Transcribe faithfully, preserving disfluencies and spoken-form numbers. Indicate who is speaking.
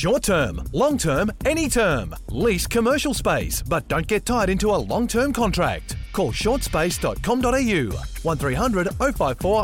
Speaker 1: Short term, long term, any term. Lease commercial space, but don't get tied into a long term contract. Call short space dot com dot a u one three hundred oh five four